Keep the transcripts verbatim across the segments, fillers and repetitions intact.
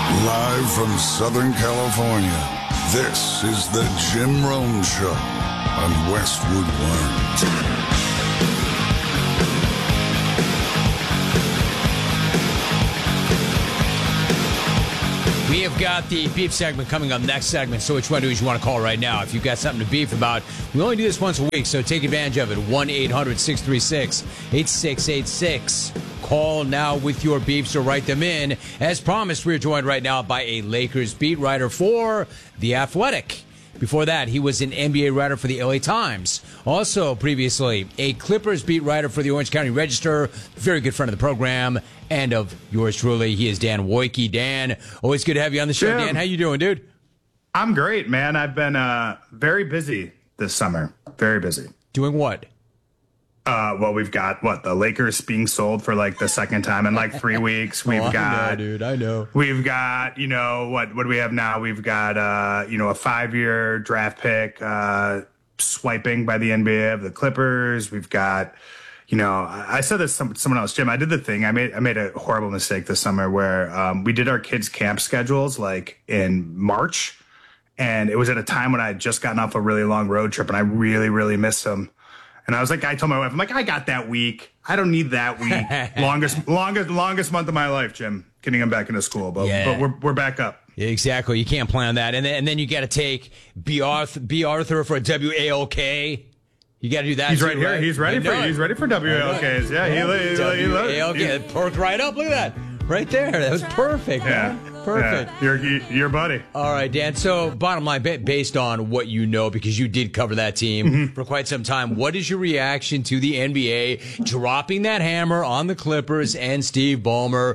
Live from Southern California, this is the Jim Rome Show on Westwood One. We have got the beef segment coming up next segment, so which one do you want to call right now? If you've got something to beef about, we only do this once a week, so take advantage of it. one eight hundred six three six eight six eight six. Call now with your beefs or write them in. As promised, we're joined right now by a Lakers beat writer for The Athletic. Before that, he was an N B A writer for the L A Times. Also, previously, a Clippers beat writer for the Orange County Register. Very good friend of the program and of yours truly. He is Dan Wojcicki. Dan, always good to have you on the show. Jim, Dan, how you doing, dude? I'm great, man. I've been uh, very busy this summer. Very busy. Doing what? Uh, well, we've got what the Lakers being sold for like the second time in like three weeks. We've oh, got, I know, dude. I know. We've got, you know, what? What do we have now? We've got, uh, you know, a five-year draft pick uh, swiping by the N B A of the Clippers. We've got, you know, I said this to someone else, Jim. I did the thing. I made I made a horrible mistake this summer where um, we did our kids' camp schedules like in March, and it was at a time when I had just gotten off a really long road trip, and I really, really missed them. And I was like, I told my wife, I'm like, I got that week. I don't need that week. longest, longest, longest month of my life, Jim, getting him back into school. But, yeah. but we're we're back up. Exactly. You can't plan that. And then, and then you got to take B. Arthur, B. Arthur for a W A L K. You got to do that. He's too, right here. right? He's ready for he's ready for W A L Ks. Yeah, he, he, he, W A L K. It perked right up. Look at that. Right there. That was perfect, yeah. man. Perfect. Yeah. You're, you're buddy. All right, Dan. So, bottom line, based on what you know, because you did cover that team mm-hmm. for quite some time, what is your reaction to the N B A dropping that hammer on the Clippers and Steve Ballmer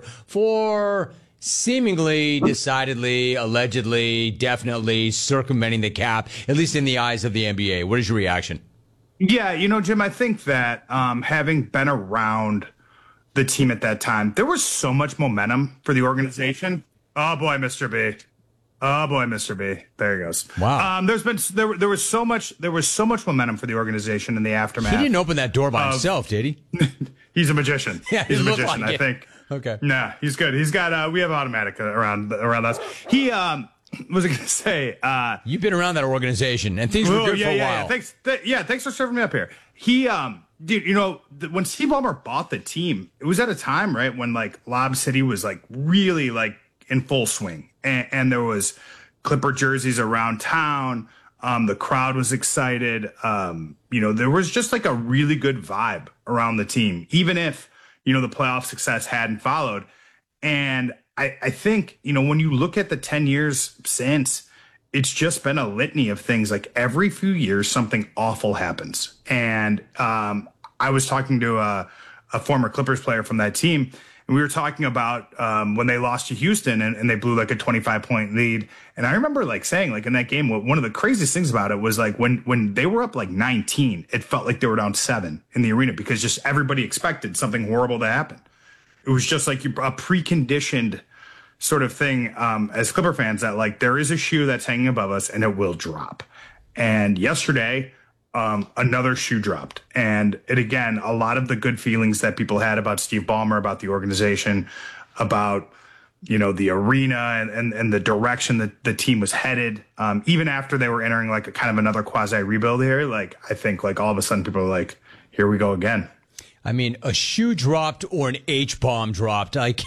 for seemingly, decidedly, allegedly, definitely circumventing the cap, at least in the eyes of the N B A? What is your reaction? Yeah, you know, Jim, I think that um, having been around the team at that time, there was so much momentum for the organization. Oh boy, Mister B. Oh boy, Mister B. There he goes. Wow. Um, there's been there there was so much there was so much momentum for the organization in the aftermath. He didn't open that door by uh, himself, did he? He's a magician. Yeah, he's a magician. Like I it. think. Okay. Nah, he's good. He's got. Uh, we have automatic around around us. He um. was I going to say? Uh, You've been around that organization, and things were oh, good yeah, for a yeah, while. Yeah. Thanks, th- yeah, thanks for serving me up here. He, um, dude, you know, th- when Steve Ballmer bought the team, it was at a time, right, when like Lob City was like really like in full swing, and, and there was Clipper jerseys around town. Um, the crowd was excited. Um, you know, there was just like a really good vibe around the team, even if you know the playoff success hadn't followed. And I, I think, you know, when you look at the ten years since, it's just been a litany of things. Like every few years, something awful happens. And um, I was talking to a, a former Clippers player from that team, and we were talking about um, when they lost to Houston and, and they blew like a twenty-five point lead. And I remember like saying, like in that game, one of the craziest things about it was like when when they were up like nineteen, it felt like they were down seven in the arena because just everybody expected something horrible to happen. It was just like a preconditioned sort of thing um, as Clipper fans that like there is a shoe that's hanging above us and it will drop. And yesterday, um, another shoe dropped. And it again, a lot of the good feelings that people had about Steve Ballmer, about the organization, about, you know, the arena and, and, and the direction that the team was headed, um, even after they were entering like a kind of another quasi rebuild here. Like, I think like all of a sudden people are like, here we go again. I mean, a shoe dropped or an H-bomb dropped. Like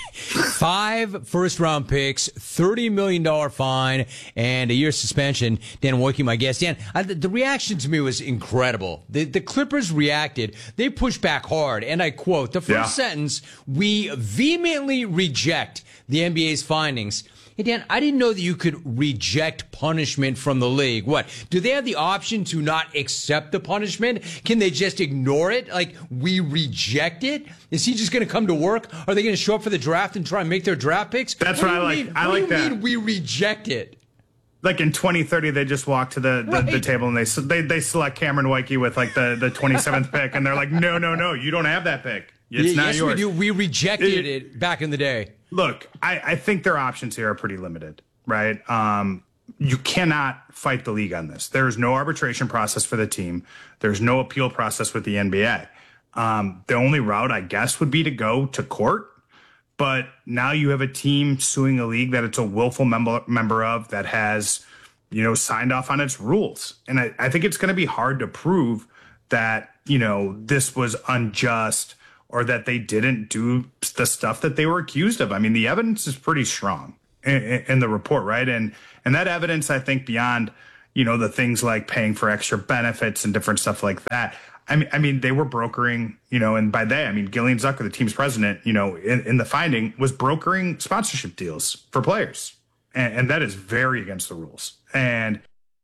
five first-round picks, thirty million dollars fine, and a year suspension. Dan Wojcicki, my guest. Dan, I, the reaction to me was incredible. The, the Clippers reacted. They pushed back hard, and I quote, the first yeah. sentence, we vehemently reject the N B A's findings. Hey, Dan, I didn't know that you could reject punishment from the league. What? Do they have the option to not accept the punishment? Can they just ignore it? Like, we reject it? Is he just going to come to work? Are they going to show up for the draft and try and make their draft picks? That's what, what I like. Mean? I what like do you that. mean we reject it? Like in twenty thirty, they just walk to the, the, right. the table and they, they they select Cameron Wojcicki with like the, the twenty-seventh pick. And they're like, no, no, no, you don't have that pick. It's yeah, not yes, yours. we do. We rejected it, it back in the day. Look, I, I think their options here are pretty limited. Right. Um, you cannot fight the league on this. There is no arbitration process for the team. There's no appeal process with the N B A. Um, the only route, I guess, would be to go to court. But now you have a team suing a league that it's a willful member member of that has, you know, signed off on its rules. And I, I think it's going to be hard to prove that, you know, this was unjust or that they didn't do the stuff that they were accused of. I mean, the evidence is pretty strong in, in the report, right? And and that evidence, I think, beyond, you know, the things like paying for extra benefits and different stuff like that. I mean, I mean, they were brokering, you know, and by they, I mean, Gillian Zucker, the team's president, you know, in, in the finding was brokering sponsorship deals for players. And, and that is very against the rules. And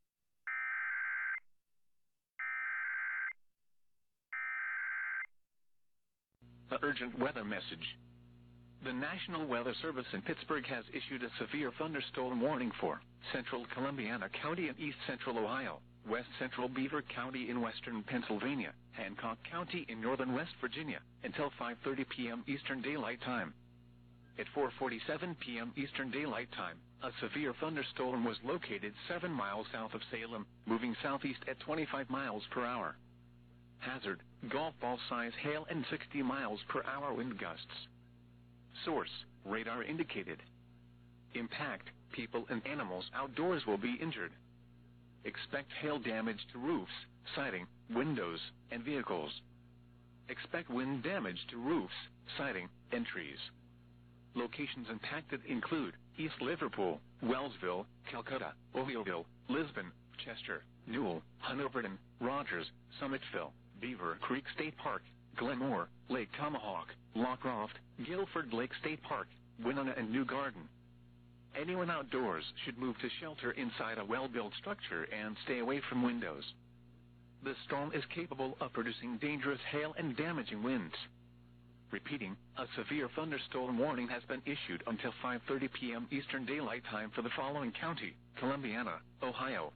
an urgent weather message. The National Weather Service in Pittsburgh has issued a severe thunderstorm warning for central Columbiana County and east central Ohio, west central Beaver County in western Pennsylvania, Hancock County in northern West Virginia, until five thirty p m Eastern Daylight Time. At four forty-seven p m Eastern Daylight Time, a severe thunderstorm was located seven miles south of Salem, moving southeast at twenty-five miles per hour. Hazard, golf ball size hail and sixty miles per hour wind gusts. Source, radar indicated. Impact, people and animals outdoors will be injured. Expect hail damage to roofs, siding, windows, and vehicles. Expect wind damage to roofs, siding, and trees. Locations impacted include East Liverpool, Wellsville, Calcutta, Ovieville, Lisbon, Chester, Newell, Hunterdon, Rogers, Summitville, Beaver Creek State Park, Glenmore, Lake Tomahawk, Lockcroft, Guilford Lake State Park, Winona, and New Garden. Anyone outdoors should move to shelter inside a well-built structure and stay away from windows. The storm is capable of producing dangerous hail and damaging winds. Repeating, a severe thunderstorm warning has been issued until five thirty p m Eastern Daylight Time for the following county: Columbiana, Ohio.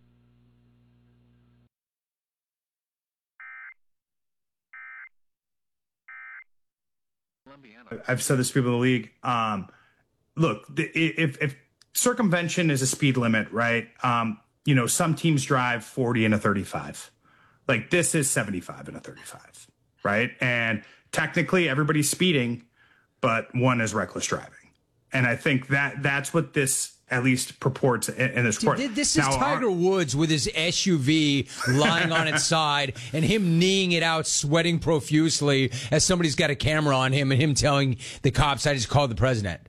I've said this to people in the league. Um, look, if, if circumvention is a speed limit, right? Um, you know, some teams drive forty and a thirty-five. Like this is seventy-five and a thirty-five, right? And technically everybody's speeding, but one is reckless driving. And I think that that's what this at least purports in, in this report. Dude, this is now, Tiger our, Woods with his S U V lying on its side and him kneeing it out, sweating profusely as somebody's got a camera on him and him telling the cops, I just called the president.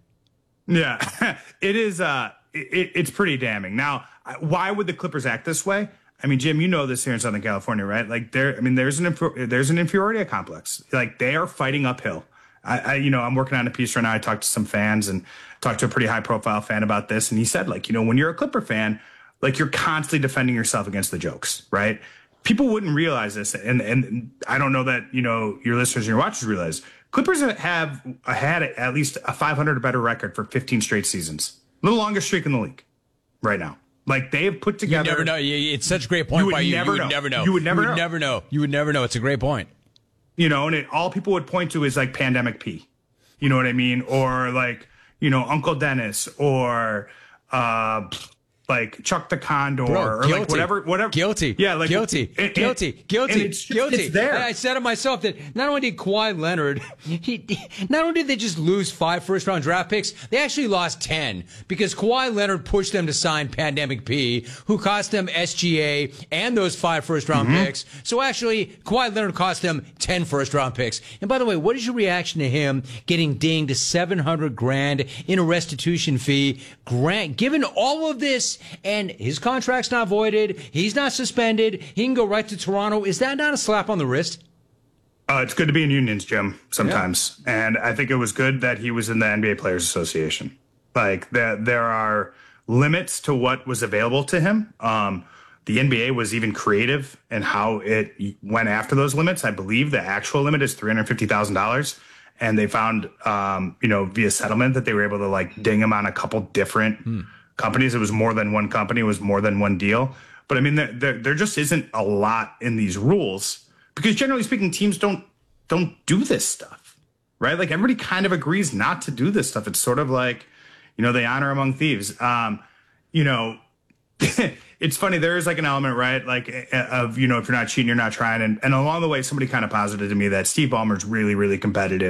Yeah, it is. Uh, it, it's pretty damning. Now, why would the Clippers act this way? I mean, Jim, you know this here in Southern California, right? Like there, I mean, there's an, there's an inferiority complex. Like they are fighting uphill. I, I, you know, I'm working on a piece right now. I talked to some fans and talked to a pretty high profile fan about this. And he said, like, you know, when you're a Clipper fan, like you're constantly defending yourself against the jokes, right? People wouldn't realize this. And, and I don't know that, you know, your listeners and your watchers realize Clippers have had at least a five hundred or better record for fifteen straight seasons. A little longest streak in the league right now. Like they have put together. You never know. It's such a great point you by you. Never you would know. never know. You would never you would know. never know. You would never know. It's a great point. You know, and it, all people would point to is like Pandemic P. You know what I mean? Or like, you know, Uncle Dennis or uh, like Chuck the Condor Bro, or guilty. like whatever, whatever. Guilty. Yeah, like guilty. And, guilty. And, guilty. and it's just, guilty. It's there. I said it myself that not only did Kawhi Leonard, he, not only did they just lose five first round draft picks, they actually lost ten because Kawhi Leonard pushed them to sign Pandemic P, who cost them S G A and those five first round mm-hmm. picks. So actually, Kawhi Leonard cost them ten first round picks. And by the way, what is your reaction to him getting dinged seven hundred grand in a restitution fee? Grant, given all of this and his contract's not voided, he's not suspended, he can go right to Toronto. Is that not a slap on the wrist? Uh, it's good to be in unions, Jim, sometimes. Yeah. And I think it was good that he was in the N B A Players Association. Like, there, there are limits to what was available to him. Um, the N B A was even creative in how it went after those limits. I believe the actual limit is three hundred fifty thousand dollars. And they found, um, you know, via settlement that they were able to, like, ding him on a couple different hmm. companies. It was more than one company. It was more than one deal. But, I mean, there, there, there just isn't a lot in these rules because, generally speaking, teams don't don't do this stuff, right? Like, everybody kind of agrees not to do this stuff. It's sort of like, you know, they honor among thieves. Um, you know, it's funny. There is, like, an element, right, like, of, you know, if you're not cheating, you're not trying. And, and along the way, somebody kind of posited to me that Steve Ballmer's really, really competitive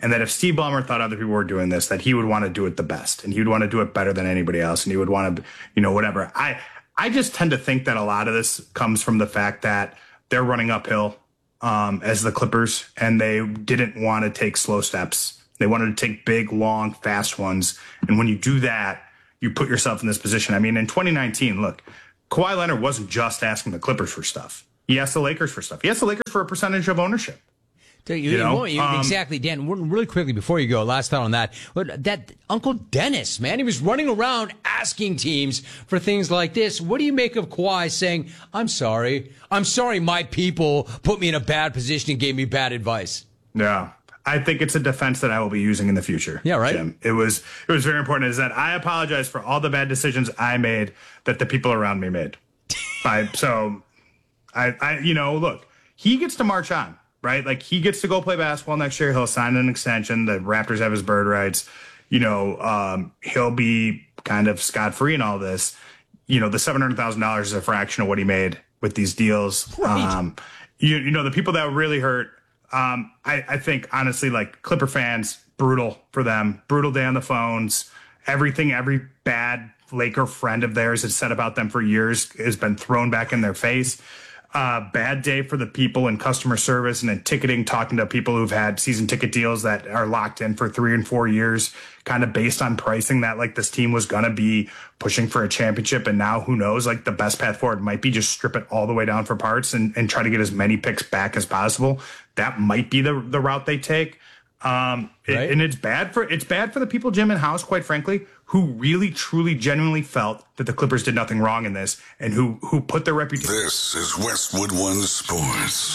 And that if Steve Ballmer thought other people were doing this, that he would want to do it the best and he would want to do it better than anybody else. And he would want to, you know, whatever. I, I just tend to think that a lot of this comes from the fact that they're running uphill um, as the Clippers, and they didn't want to take slow steps. They wanted to take big, long, fast ones. And when you do that, you put yourself in this position. I mean, in twenty nineteen, look, Kawhi Leonard wasn't just asking the Clippers for stuff. He asked the Lakers for stuff. He asked the Lakers for a percentage of ownership. You, you know, you, um, exactly, Dan. Really quickly before you go, last thought on that. That Uncle Dennis, man, he was running around asking teams for things like this. What do you make of Kawhi saying, "I'm sorry, I'm sorry, my people put me in a bad position and gave me bad advice"? Yeah, I think it's a defense that I will be using in the future. Yeah, right. Jim. It was it was very important. Is that I apologize for all the bad decisions I made that the people around me made. I, so, I, I, you know, look, he gets to march on. Right? Like, he gets to go play basketball next year. He'll sign an extension. The Raptors have his bird rights. You know, um, he'll be kind of scot-free in all this. You know, the seven hundred thousand dollars is a fraction of what he made with these deals. Right. Um, you, you know, the people that were really hurt, um, I, I think, honestly, like, Clipper fans, brutal for them. Brutal day on the phones. Everything, every bad Laker friend of theirs has said about them for years has been thrown back in their face. Uh, bad day for the people in customer service and in ticketing, talking to people who've had season ticket deals that are locked in for three and four years, kind of based on pricing that like this team was going to be pushing for a championship. And now who knows, like the best path forward might be just strip it all the way down for parts and, and try to get as many picks back as possible. That might be the, the route they take. Um, it, right. And it's bad for it's bad for the people, Jim and House, quite frankly, who really, truly, genuinely felt that the Clippers did nothing wrong in this and who who put their reputation. This is Westwood One Sports.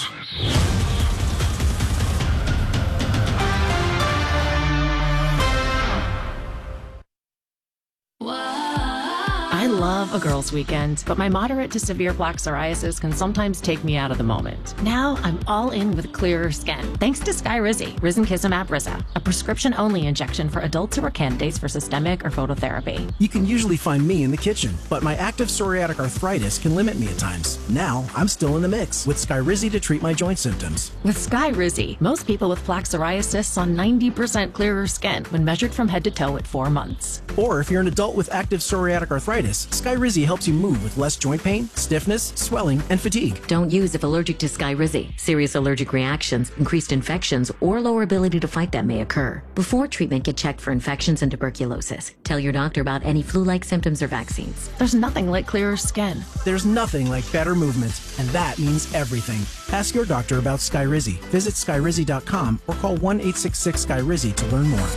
I love a girls' weekend, but my moderate to severe plaque psoriasis can sometimes take me out of the moment. Now I'm all in with clearer skin, thanks to Skyrizi, Risankizumab Riza, a prescription-only injection for adults who are candidates for systemic or phototherapy. You can usually find me in the kitchen, but my active psoriatic arthritis can limit me at times. Now I'm still in the mix with Skyrizi to treat my joint symptoms. With Skyrizi, most people with plaque psoriasis saw ninety percent clearer skin when measured from head to toe at four months. Or if you're an adult with active psoriatic arthritis, Skyrizi helps you move with less joint pain, stiffness, swelling, and fatigue. Don't use if allergic to Skyrizi. Serious allergic reactions, increased infections, or lower ability to fight them may occur. Before treatment, get checked for infections and tuberculosis. Tell your doctor about any flu-like symptoms or vaccines. There's nothing like clearer skin. There's nothing like better movement, and that means everything. Ask your doctor about Skyrizi. Visit Skyrizi dot com or call one eight six six Skyrizi to learn more.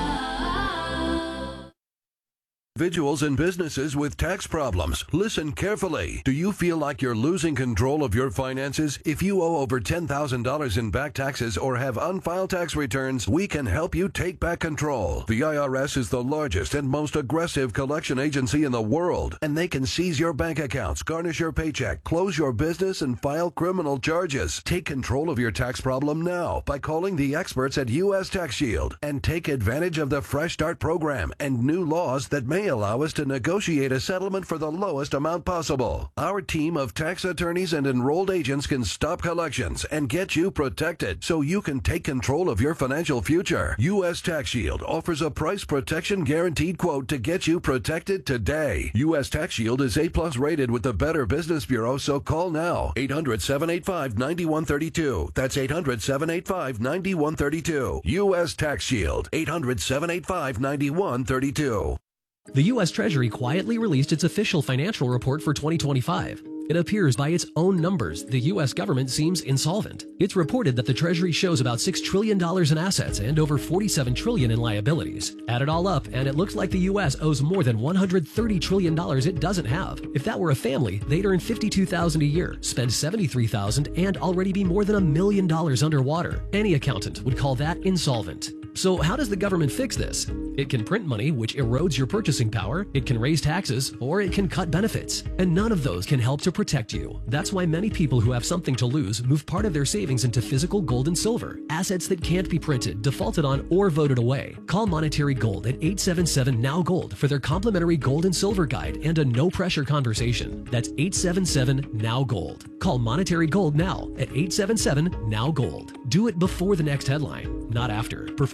Individuals and businesses with tax problems. Listen carefully. Do you feel like you're losing control of your finances? If you owe over ten thousand dollars in back taxes or have unfiled tax returns, we can help you take back control. The I R S is the largest and most aggressive collection agency in the world, and they can seize your bank accounts, garnish your paycheck, close your business, and file criminal charges. Take control of your tax problem now by calling the experts at U S Tax Shield and take advantage of the Fresh Start program and new laws that may allow us to negotiate a settlement for the lowest amount possible. Our team of tax attorneys and enrolled agents can stop collections and get you protected so you can take control of your financial future. U S Tax Shield offers a price protection guaranteed quote to get you protected today. U S Tax Shield is A plus rated with the Better Business Bureau, so call now. eight hundred, seven eight five, nine one three two. That's eight hundred, seven eight five, nine one three two. U S Tax Shield. eight hundred, seven eight five, nine one three two. The U S Treasury quietly released its official financial report for twenty twenty-five. It appears by its own numbers, the U S government seems insolvent. It's reported that the Treasury shows about six trillion dollars in assets and over forty-seven trillion dollars in liabilities. Add it all up, and it looks like the U S owes more than one hundred thirty trillion dollars it doesn't have. If that were a family, they'd earn fifty-two thousand dollars a year, spend seventy-three thousand dollars, and already be more than a million dollars underwater. Any accountant would call that insolvent. So how does the government fix this? It can print money, which erodes your purchasing power, it can raise taxes, or it can cut benefits. And none of those can help to protect you. That's why many people who have something to lose move part of their savings into physical gold and silver, assets that can't be printed, defaulted on, or voted away. Call Monetary Gold at eight seven seven, N O W Gold for their complimentary gold and silver guide and a no-pressure conversation. That's eight seven seven, N O W Gold. Call Monetary Gold now at eight seven seven, N O W Gold. Do it before the next headline, not after. Performance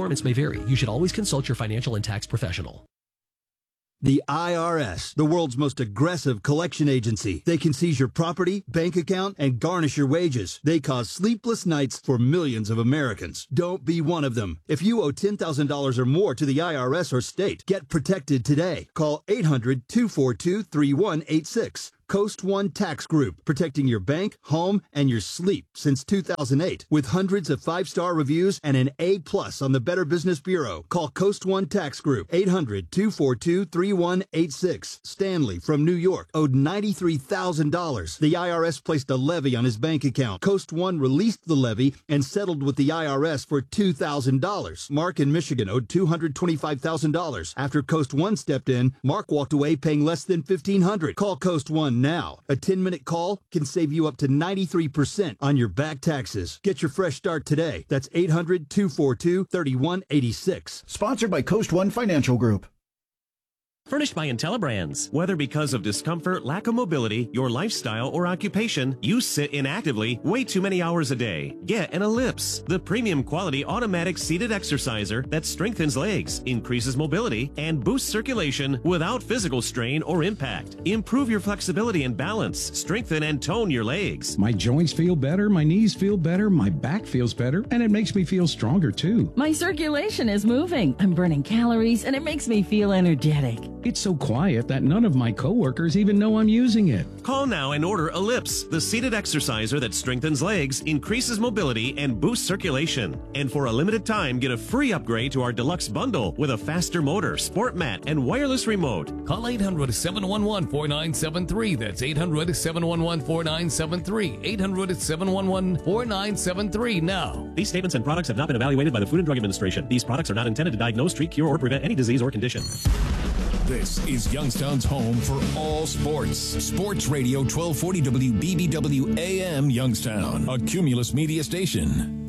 performance may vary. You should always consult your financial and tax professional. The I R S, the world's most aggressive collection agency. They can seize your property, bank account, and garnish your wages. They cause sleepless nights for millions of Americans. Don't be one of them. If you owe ten thousand dollars or more to the I R S or state, get protected today. Call eight hundred, two four two, three one eight six. Coast One Tax Group, protecting your bank, home, and your sleep since two thousand eight. With hundreds of five-star reviews and an A plus on the Better Business Bureau. Call Coast One Tax Group, eight hundred, two four two, three one eight six. Stanley from New York owed ninety-three thousand dollars. The I R S placed a levy on his bank account. Coast One released the levy and settled with the I R S for two thousand dollars. Mark in Michigan owed two hundred twenty-five thousand dollars. After Coast One stepped in, Mark walked away paying less than fifteen hundred dollars. Call Coast One now. A ten-minute call can save you up to ninety-three percent on your back taxes. Get your fresh start today. That's eight hundred, two four two, three one eight six. Sponsored by Coast One Financial Group. Furnished by IntelliBrands. Whether because of discomfort, lack of mobility, your lifestyle, or occupation, you sit inactively way too many hours a day. Get an Ellipse, the premium quality automatic seated exerciser that strengthens legs, increases mobility, and boosts circulation without physical strain or impact. Improve your flexibility and balance, strengthen and tone your legs. My joints feel better, my knees feel better, my back feels better, and it makes me feel stronger too. My circulation is moving. I'm burning calories, and it makes me feel energetic. It's so quiet that none of my coworkers even know I'm using it. Call now and order Ellipse, the seated exerciser that strengthens legs, increases mobility, and boosts circulation. And for a limited time, get a free upgrade to our deluxe bundle with a faster motor, sport mat, and wireless remote. Call eight hundred, seven one one, four nine seven three. That's eight hundred, seven one one, four nine seven three. eight hundred, seven one one, four nine seven three now. These statements and products have not been evaluated by the Food and Drug Administration. These products are not intended to diagnose, treat, cure, or prevent any disease or condition. This is Youngstown's home for all sports. Sports Radio twelve forty W B B W A M Youngstown, a Cumulus media station.